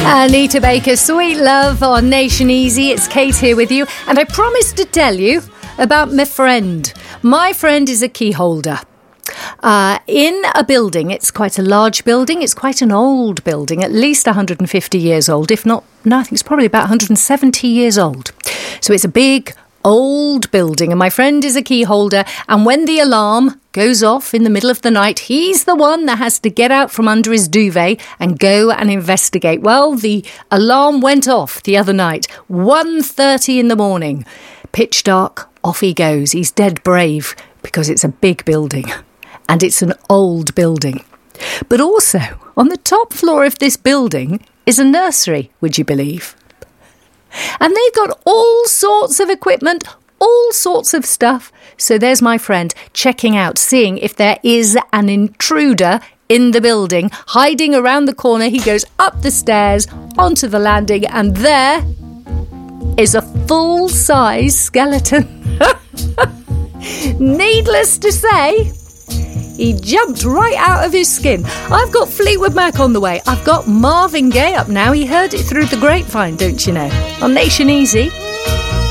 Anita Baker, Sweet Love on Nation Easy. It's Kate here with you, and I promised to tell you about my friend. My friend is a key holder. In a building, it's quite a large building, it's quite an old building, at least 150 years old, if not, no, I think it's probably about 170 years old. So it's a big, old building, and my friend is a key holder, and when the alarm goes off in the middle of the night, he's the one that has to get out from under his duvet and go and investigate. Well, the alarm went off the other night, 1:30 in the morning. Pitch dark, off he goes. He's dead brave because it's a big building. And it's an old building. But also, on the top floor of this building is a nursery, would you believe? And they've got all sorts of equipment, all sorts of stuff. So there's my friend checking out, seeing if there is an intruder in the building. Hiding around the corner, he goes up the stairs, onto the landing, and there is a full-size skeleton. Needless to say, he jumped right out of his skin. I've got Fleetwood Mac on the way. I've got Marvin Gaye up now. He heard it through the grapevine, don't you know? On Nation Easy.